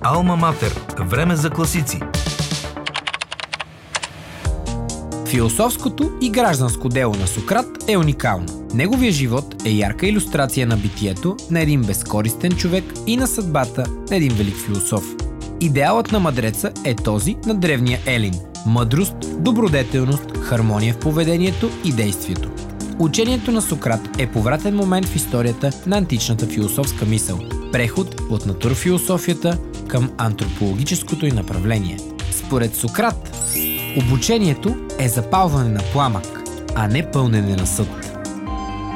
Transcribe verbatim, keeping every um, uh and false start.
Алма Матер. Време за класици. Философското и гражданско дело на Сократ е уникално. Неговия живот е ярка илюстрация на битието на един безкористен човек и на съдбата на един велик философ. Идеалът на мъдреца е този на древния Елин – мъдрост, добродетелност, хармония в поведението и действието. Учението на Сократ е повратен момент в историята на античната философска мисъл – преход от натурфилософията към антропологическото й направление. Според Сократ, обучението е запалване на пламък, а не пълнене на съд.